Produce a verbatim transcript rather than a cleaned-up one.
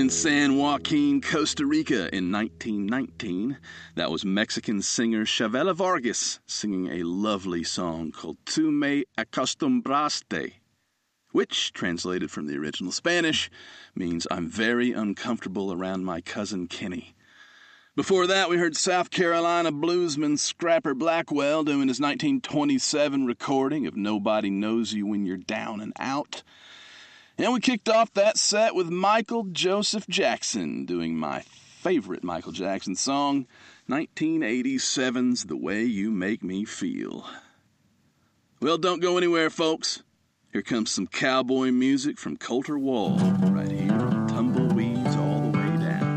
in San Joaquin, Costa Rica in nineteen nineteen. That was Mexican singer Chavela Vargas singing a lovely song called Tu Me Acostumbraste, which, translated from the original Spanish, means I'm very uncomfortable around my cousin Kenny. Before that, we heard South Carolina bluesman Scrapper Blackwell doing his nineteen twenty-seven recording of Nobody Knows You When You're Down and Out. And we kicked off that set with Michael Joseph Jackson doing my favorite Michael Jackson song, nineteen eighty-seven's The Way You Make Me Feel. Well, don't go anywhere, folks. Here comes some cowboy music from Colter Wall right